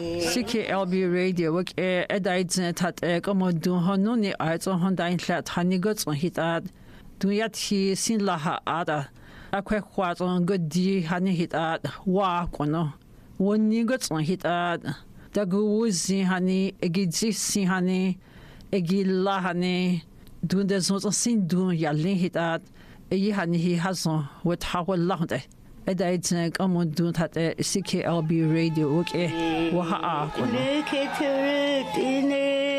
CKLB Radio work edaidzn tat komodun honuni aizo hondain hlat hanigots hitat duyat hi sin laha ada akwe khwazon godi hani hitat wa kono wonigots hitat daguzi hani egizisi hani egilla hani dundezon sin dun yalin hitat yi hani hi hazon wet hawallahde edaidzn komodun tat CKLB Radio work wa ha kono